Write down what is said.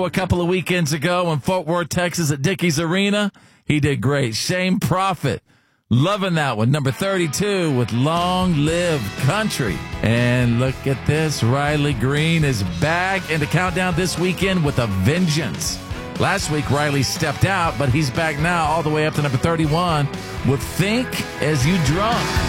A couple of weekends ago in Fort Worth, Texas at Dickies Arena. He did great. Shane Prophet, loving that one. Number 32 with Long Live Country. And look at this. Riley Green is back in the countdown this weekend with a vengeance. Last week, Riley stepped out, but he's back now all the way up to number 31 with Think As You Drunk.